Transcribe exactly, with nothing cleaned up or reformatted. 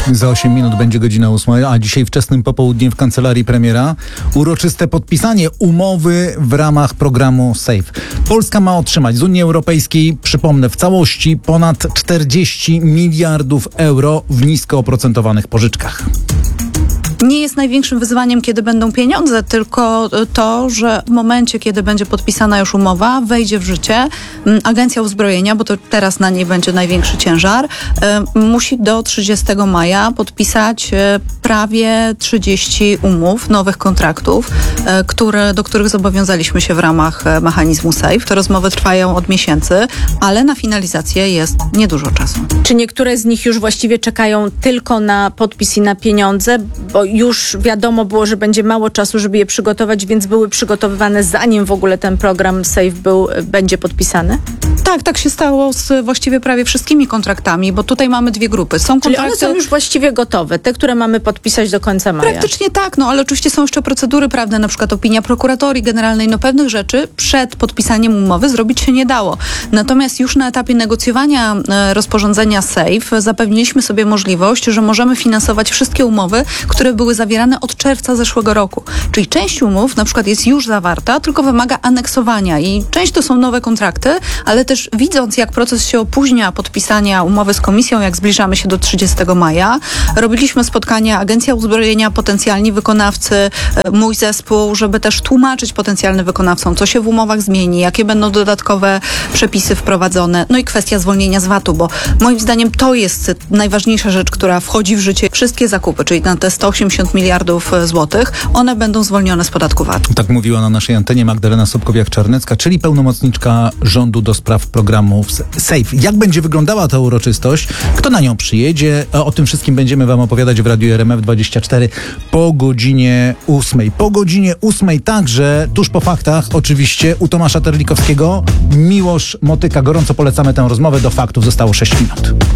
Za osiem minut będzie godzina ósma, a dzisiaj wczesnym popołudniem w kancelarii premiera uroczyste podpisanie umowy w ramach programu SAFE. Polska ma otrzymać z Unii Europejskiej, przypomnę, w całości ponad czterdzieści miliardów euro w nisko oprocentowanych pożyczkach. Nie jest największym wyzwaniem, kiedy będą pieniądze, tylko to, że w momencie, kiedy będzie podpisana już umowa, wejdzie w życie, Agencja Uzbrojenia, bo to teraz na niej będzie największy ciężar, musi do trzydziestego maja podpisać prawie trzydzieści umów, nowych kontraktów, które, do których zobowiązaliśmy się w ramach mechanizmu SAFE. Te rozmowy trwają od miesięcy, ale na finalizację jest niedużo czasu. Czy niektóre z nich już właściwie czekają tylko na podpis i na pieniądze, bo już wiadomo było, że będzie mało czasu, żeby je przygotować, więc były przygotowywane zanim w ogóle ten program SAFE był, będzie podpisany? Tak, tak się stało z właściwie prawie wszystkimi kontraktami, bo tutaj mamy dwie grupy. Są Czyli kontrakty... one są już właściwie gotowe, te, które mamy podpisać do końca maja. Praktycznie tak, no ale oczywiście są jeszcze procedury prawne, na przykład opinia prokuratorii generalnej, no pewnych rzeczy przed podpisaniem umowy zrobić się nie dało. Natomiast już na etapie negocjowania e, rozporządzenia SAFE zapewniliśmy sobie możliwość, że możemy finansować wszystkie umowy, które były zawierane od czerwca zeszłego roku. Czyli część umów na przykład jest już zawarta, tylko wymaga aneksowania i część to są nowe kontrakty, ale też widząc, jak proces się opóźnia podpisania umowy z Komisją, jak zbliżamy się do trzydziestego maja, robiliśmy spotkania Agencja Uzbrojenia, potencjalni wykonawcy, mój zespół, żeby też tłumaczyć potencjalnym wykonawcom, co się w umowach zmieni, jakie będą dodatkowe przepisy wprowadzone, no i kwestia zwolnienia z vatu, bo moim zdaniem to jest najważniejsza rzecz, która wchodzi w życie. Wszystkie zakupy, czyli na te sto osiemdziesiąt miliardów złotych, one będą zwolnione z podatku vatu. Tak mówiła na naszej antenie Magdalena Sobkowiak-Czarnecka, czyli pełnomocniczka rządu do spraw programów SAFE. Jak będzie wyglądała ta uroczystość? Kto na nią przyjedzie? O tym wszystkim będziemy wam opowiadać w Radiu R M F dwadzieścia cztery po godzinie ósmej. Po godzinie ósmej także, tuż po faktach, oczywiście, u Tomasza Terlikowskiego. Miłosz Motyka. Gorąco polecamy tę rozmowę. Do faktów zostało sześć minut.